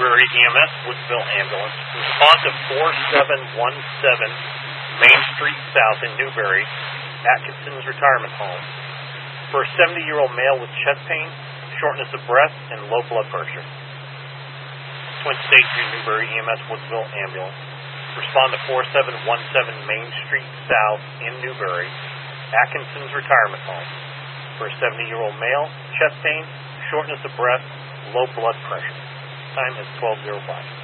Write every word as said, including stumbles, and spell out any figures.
Newberry E M S, Woodsville Ambulance. Respond to four seven one seven Main Street South in Newberry, Atkinson's retirement home, for a seventy-year-old male with chest pain, shortness of breath, and low blood pressure. Twin State Street, Newberry E M S, Woodsville Ambulance. Respond to four seven one seven Main Street South in Newberry, Atkinson's retirement home, for a seventy-year-old male, chest pain, shortness of breath, low blood pressure. Time is twelve oh five.